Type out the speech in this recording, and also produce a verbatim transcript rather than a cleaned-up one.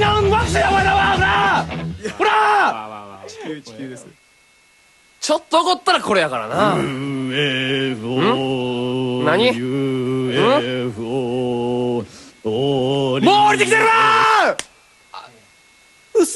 なワクチンやお前らはほらほら地球地球です。 ちょっと怒ったらこれやからな。何？もう降りてきてるわー